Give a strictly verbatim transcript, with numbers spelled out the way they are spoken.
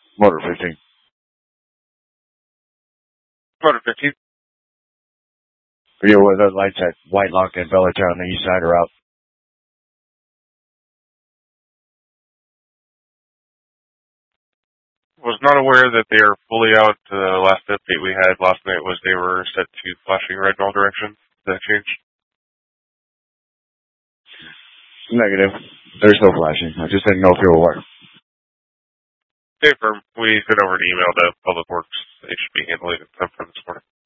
Motor fifteen. Motor fifteen. Yeah, well, those lights at White Lock and Bellatown on the east side are out. Was not aware that they are fully out. The uh, last update we had last night was they were set to flashing red in all directions. Did that change? Negative. There's no flashing. I just didn't know if you were aware. Confirm. We sent over an email to Public Works. They should be handling it sometime this morning.